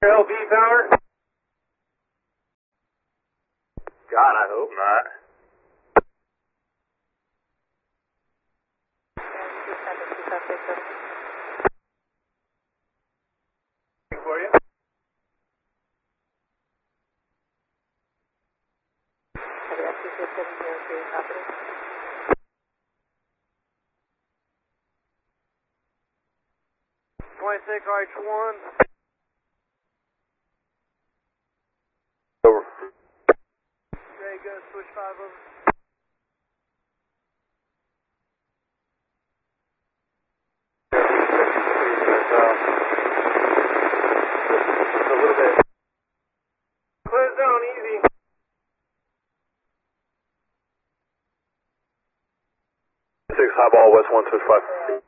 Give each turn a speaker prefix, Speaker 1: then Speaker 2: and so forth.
Speaker 1: LV power?
Speaker 2: God, I hope not.
Speaker 1: For you.
Speaker 2: .26 RH1. Over.
Speaker 1: Ready to go, switch 5 over.
Speaker 2: Just a little bit.
Speaker 1: Close zone, easy.
Speaker 2: 6 high ball, West 1, switch 5.